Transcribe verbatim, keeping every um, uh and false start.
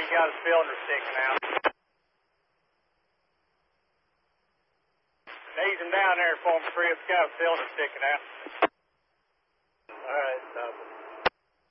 He got a cylinder sticking out. Ease him down there for him, Chris. Got a cylinder sticking out.